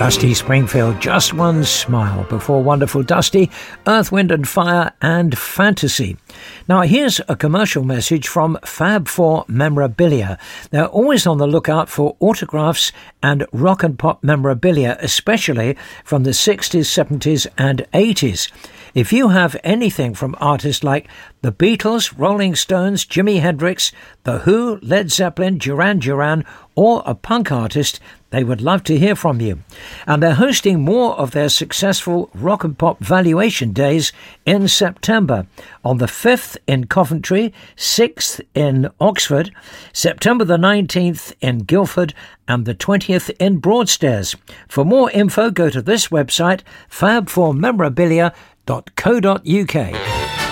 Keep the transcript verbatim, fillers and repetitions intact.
Dusty Springfield, Just One Smile, before Wonderful Dusty, Earth, Wind and Fire and Fantasy. Now here's a commercial message from Fab Four Memorabilia. They're always on the lookout for autographs and rock and pop memorabilia, especially from the sixties, seventies and eighties. If you have anything from artists like the Beatles, Rolling Stones, Jimi Hendrix, The Who, Led Zeppelin, Duran Duran, or a punk artist, they would love to hear from you. And they're hosting more of their successful Rock and Pop Valuation Days in September. On the fifth in Coventry, sixth in Oxford, September the nineteenth in Guildford, and the twentieth in Broadstairs. For more info, go to this website, fab four memorabilia dot co dot uk.